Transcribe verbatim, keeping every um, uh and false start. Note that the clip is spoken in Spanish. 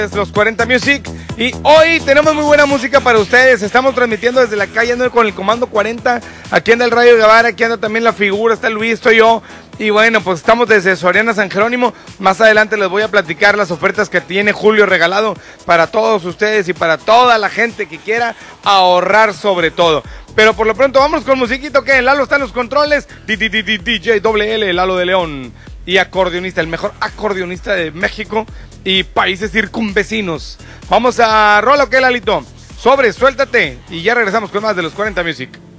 Es los cuarenta Music y hoy tenemos muy buena música para ustedes. Estamos transmitiendo desde la calle, ando con el Comando cuarenta, aquí anda el Radio Guevara, aquí anda también la figura, está Luis, estoy yo. Y bueno, pues estamos desde Soriana San Jerónimo. Más adelante les voy a platicar las ofertas que tiene Julio regalado para todos ustedes y para toda la gente que quiera ahorrar sobre todo. Pero por lo pronto vamos con musiquito, que Lalo está en los controles, D J doble L, Lalo de León, y acordeonista, el mejor acordeonista de México y países circunvecinos. Vamos a rola, ¿qué, Lalito? Sobre, suéltate y ya regresamos con más de los cuarenta Music.